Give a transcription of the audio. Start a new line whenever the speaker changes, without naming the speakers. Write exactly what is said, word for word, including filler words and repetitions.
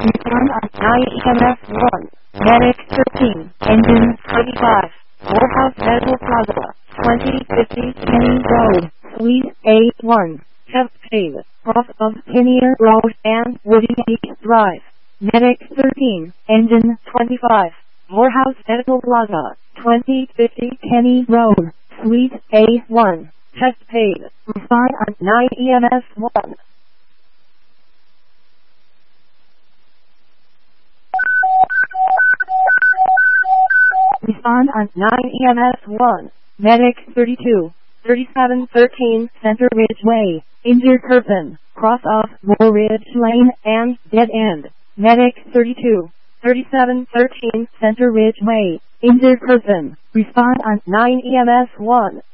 Respond on nine E M S one. Medic thirteen. Engine twenty-five. Morehouse Medical Plaza. twenty fifty Kenny Road. Suite A one. Have paid. Cross of Kinnear Road and Woody Beach Drive. Medic thirteen. Engine twenty-five. Morehouse Medical Plaza. twenty fifty Kenny Road. Suite A one. Test paid. Respond on nine E M S one. Respond on nine E M S one. Medic thirty-two. thirty-seven thirteen Center Ridge Way. Injured person. Cross off Moore Ridge Lane and dead end. Medic thirty-two. thirty-seven thirteen Center Ridge Way. Injured person. Respond on nine E M S one.